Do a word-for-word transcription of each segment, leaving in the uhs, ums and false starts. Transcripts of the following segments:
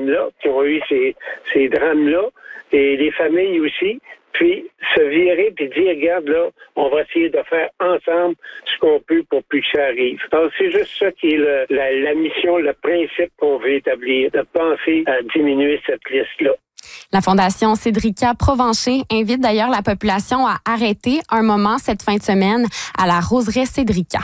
problèmes-là, qui ont eu ces, ces drames-là, et les familles aussi, puis se virer puis dire, regarde, là, on va essayer de faire ensemble ce qu'on peut pour plus que ça arrive. Alors, c'est juste ça qui est le, la, la mission, le principe qu'on veut établir, de penser à diminuer cette liste-là. La Fondation Cédrica Provencher invite d'ailleurs la population à arrêter un moment cette fin de semaine à la roseraie Cédrica.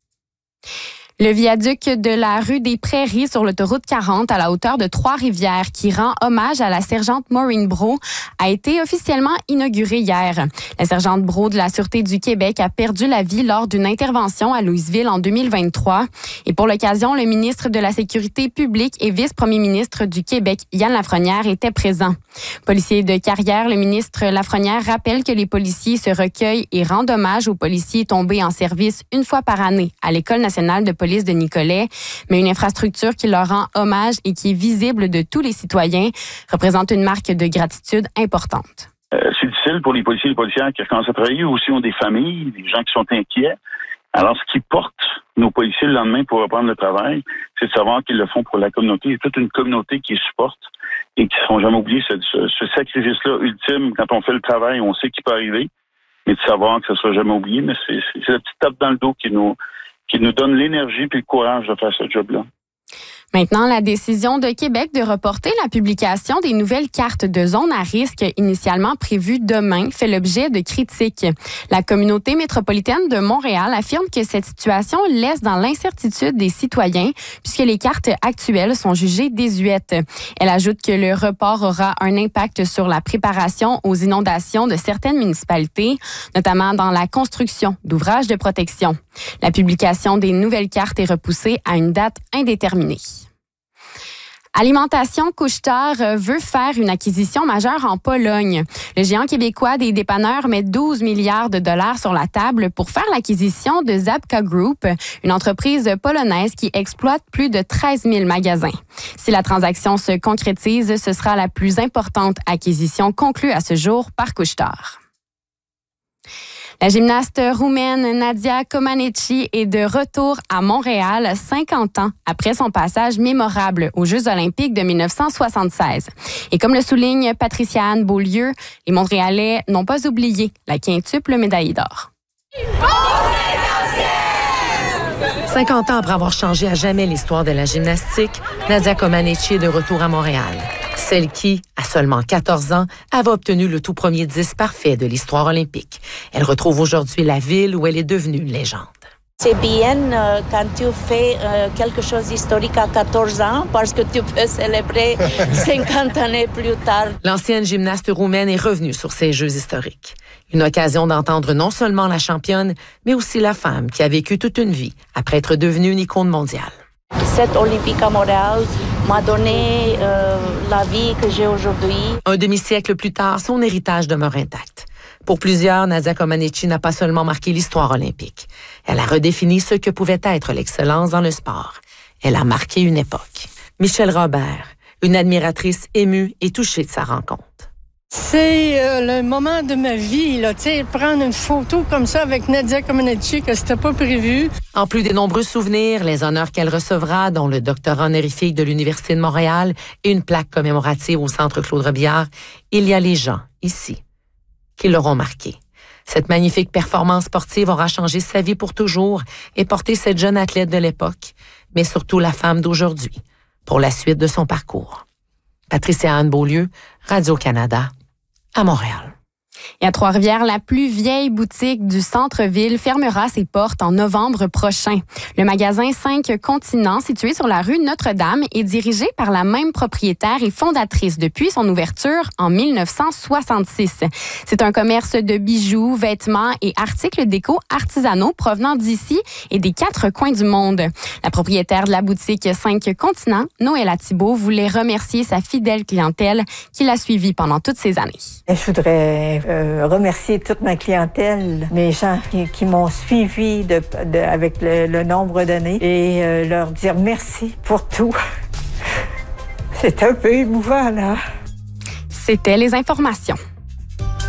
Le viaduc de la rue des Prairies sur l'autoroute quarante à la hauteur de Trois-Rivières, qui rend hommage à la sergente Maureen Brault, a été officiellement inauguré hier. La sergente Brault de la Sûreté du Québec a perdu la vie lors d'une intervention à Louisville en deux mille vingt-trois. Et pour l'occasion, le ministre de la Sécurité publique et vice-premier ministre du Québec, Yann Lafrenière, était présent. Policier de carrière, le ministre Lafrenière rappelle que les policiers se recueillent et rendent hommage aux policiers tombés en service une fois par année à l'École nationale de police de Nicolet, mais une infrastructure qui leur rend hommage et qui est visible de tous les citoyens représente une marque de gratitude importante. Euh, c'est difficile pour les policiers et les policières qui recommencent à travailler, aussi ont des familles, des gens qui sont inquiets. Alors, ce qui porte nos policiers le lendemain pour reprendre le travail, c'est de savoir qu'ils le font pour la communauté. Il y a toute une communauté qui les supporte et qui ne seront jamais oubliés ce, ce, ce sacrifice-là ultime. Quand on fait le travail, on sait qu'il peut arriver, mais de savoir que ça ne sera jamais oublié. Mais c'est, c'est, c'est la petite tape dans le dos qui nous qui nous donne l'énergie et le courage de faire ce job-là. Maintenant, la décision de Québec de reporter la publication des nouvelles cartes de zones à risque initialement prévues demain fait l'objet de critiques. La communauté métropolitaine de Montréal affirme que cette situation laisse dans l'incertitude des citoyens puisque les cartes actuelles sont jugées désuètes. Elle ajoute que le report aura un impact sur la préparation aux inondations de certaines municipalités, notamment dans la construction d'ouvrages de protection. La publication des nouvelles cartes est repoussée à une date indéterminée. Alimentation Couche-Tard veut faire une acquisition majeure en Pologne. Le géant québécois des dépanneurs met douze milliards de dollars sur la table pour faire l'acquisition de Żabka Group, une entreprise polonaise qui exploite plus de treize mille magasins. Si la transaction se concrétise, ce sera la plus importante acquisition conclue à ce jour par Couche-Tard. La gymnaste roumaine Nadia Comaneci est de retour à Montréal cinquante ans après son passage mémorable aux Jeux olympiques de dix-neuf cent soixante-seize. Et comme le souligne Patricia-Anne Beaulieu, les Montréalais n'ont pas oublié la quintuple médaillée d'or. cinquante ans après avoir changé à jamais l'histoire de la gymnastique, Nadia Comaneci est de retour à Montréal. Celle qui, à seulement quatorze ans, avait obtenu le tout premier dix parfait de l'histoire olympique. Elle retrouve aujourd'hui la ville où elle est devenue une légende. C'est bien euh, quand tu fais euh, quelque chose d'historique à quatorze ans parce que tu peux célébrer cinquante années plus tard. L'ancienne gymnaste roumaine est revenue sur ces Jeux historiques. Une occasion d'entendre non seulement la championne, mais aussi la femme qui a vécu toute une vie après être devenue une icône mondiale. Cette Olympique à Montréal m'a donné euh, la vie que j'ai aujourd'hui. Un demi-siècle plus tard, son héritage demeure intact. Pour plusieurs, Nadia Comaneci n'a pas seulement marqué l'histoire olympique. Elle a redéfini ce que pouvait être l'excellence dans le sport. Elle a marqué une époque. Michelle Robert, une admiratrice émue et touchée de sa rencontre. C'est euh, le moment de ma vie, là, tu sais, prendre une photo comme ça avec Nadia Comaneci que c'était pas prévu. En plus des nombreux souvenirs, les honneurs qu'elle recevra, dont le doctorat honorifique de l'Université de Montréal et une plaque commémorative au Centre Claude Robillard, il y a les gens, ici, qui l'auront marqué. Cette magnifique performance sportive aura changé sa vie pour toujours et porté cette jeune athlète de l'époque, mais surtout la femme d'aujourd'hui, pour la suite de son parcours. Patricia-Anne Beaulieu, Radio-Canada, à Montréal. Et à Trois-Rivières, la plus vieille boutique du centre-ville fermera ses portes en novembre prochain. Le magasin Cinq Continents, situé sur la rue Notre-Dame, est dirigé par la même propriétaire et fondatrice depuis son ouverture en dix-neuf cent soixante-six. C'est un commerce de bijoux, vêtements et articles déco artisanaux provenant d'ici et des quatre coins du monde. La propriétaire de la boutique Cinq Continents, Noëlla Thibault, voulait remercier sa fidèle clientèle qui l'a suivie pendant toutes ces années. Je voudrais Euh, remercier toute ma clientèle, mes gens qui, qui m'ont suivi de, de, avec le, le nombre d'années et euh, leur dire merci pour tout. C'est un peu émouvant, là. C'était les informations.